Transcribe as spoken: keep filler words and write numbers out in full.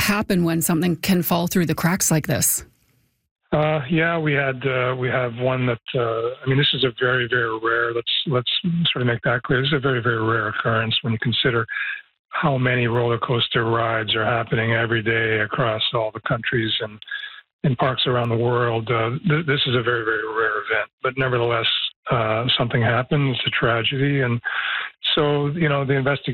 happen when something can fall through the cracks like this? Uh, yeah, we had uh, we have one that uh, I mean, this is a very very rare. Let's let's sort of make that clear. This is a very very rare occurrence when you consider how many roller coaster rides are happening every day across all the countries and in parks around the world. Uh, th- this is a very very rare event, but nevertheless, uh, something happened. It's a tragedy, and so you know the investigation.